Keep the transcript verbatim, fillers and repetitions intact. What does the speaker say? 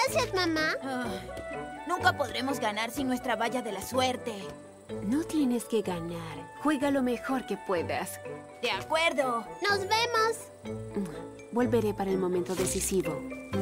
Gracias, mamá. Ah, nunca podremos ganar sin nuestra valla de la suerte. No tienes que ganar. Juega lo mejor que puedas. De acuerdo. Nos vemos. Volveré para el momento decisivo.